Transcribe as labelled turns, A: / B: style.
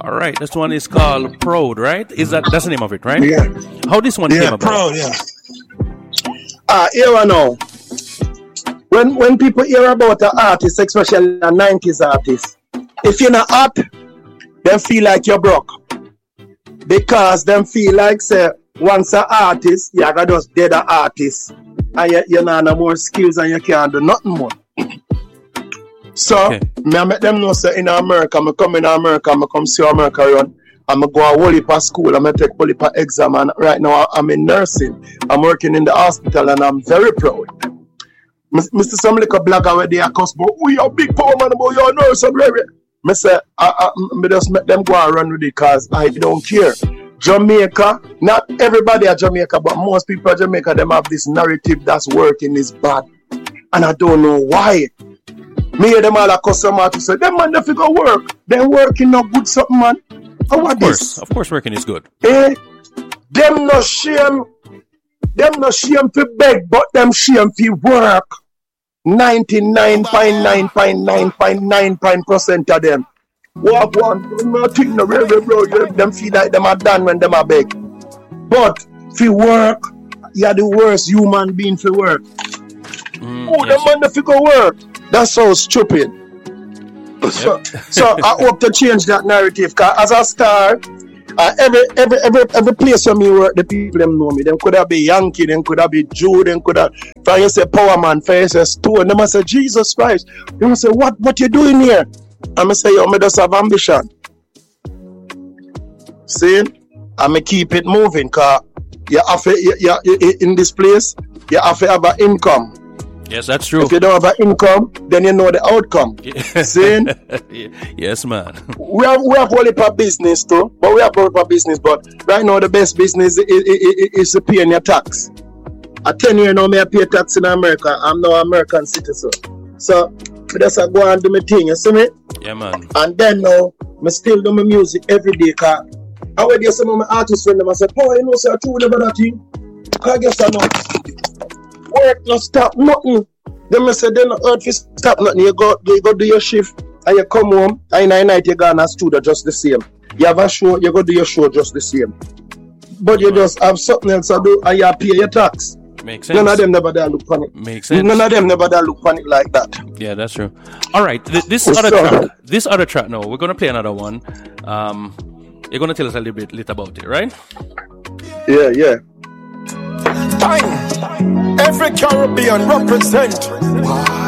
A: All right, this one is called Proud, right? That's the name of it, right?
B: Yeah.
A: How this one came about?
B: Proud, yeah. Here I know. When people hear about an artist, especially a 90s artist, if you're not hot, them feel like you're broke. Because them feel like, say, once an artist, you are just dead an artist. And you not have more skills and you can't do nothing more. So, I make them know, say, in America, I come in America, I come see America run. I'm going to go a whole heap of school, I'm going to take a whole heap of exam, and right now I'm in nursing. I'm working in the hospital and I'm very proud. Mr. Some little blogger where they are cuss, but we are big power man, about your nurse and very. I say, I just make them go and run with it because I don't care. Jamaica, not everybody at Jamaica, but most people at Jamaica, them have this narrative that's working is bad. And I don't know why. Me and them all a customer to say, them man, they figure work. Them working no good something, man.
A: Of course, working is good.
B: Them no shame to beg, but them shame to work. 99.9% of them. Walk one, nothing, no really, bro. Them feel like them are done when them are beg. But for work, you're the worst human being for work. Them man they figure work. That's so stupid. Yep. So I hope to change that narrative. Cause as a star, every place where me work, the people them know me. Them could have be Yankee, them could have be Jew, them could have. If I say Power Man, if I say Stone, them I say Jesus Christ. Them I say what you doing here? I'm say yo, me just have ambition. See, I'm keep it moving. Cause you have to, you in this place, you have to have an income.
A: Yes, that's true.
B: If you don't have an income, then you know the outcome. See?
A: Yes, man.
B: We have whole heap of business too, but we have whole heap of business. But right now, the best business is to pay your tax. At 10 years now, I pay tax in America. I'm now an American citizen. So, I just go and do my thing, you see me?
A: Yeah, man.
B: And then now, I still do my music every day. Cause I would hear some of my artists friends, I say, "Oh, you know, sir, I do never that thing." I guess I know. Work not stop nothing. Them say they not earth stop nothing. You go do your shift and you come home and in night you go on a studio just the same. You have a show, you go do your show just the same. But you just have something else to do and you pay your tax.
A: Makes sense.
B: None of them never there look on it.
A: Makes sense.
B: None of them never there look on it like that.
A: Yeah, that's true. All right, this other track now, we're gonna play another one. You're gonna tell us a little bit about it, right?
B: Yeah.
C: Time. Every Caribbean represent.